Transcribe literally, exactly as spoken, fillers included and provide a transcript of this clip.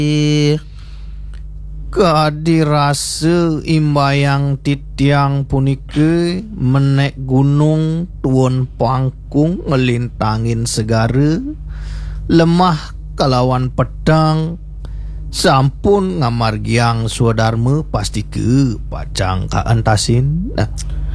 Kadi rasa imbayang titiang punike menek gunung tuon pangkung ngelintangin segara lemah kalawan pedang sampun ngamargiang swadharma pasti ke pacang ka entasin. Nah,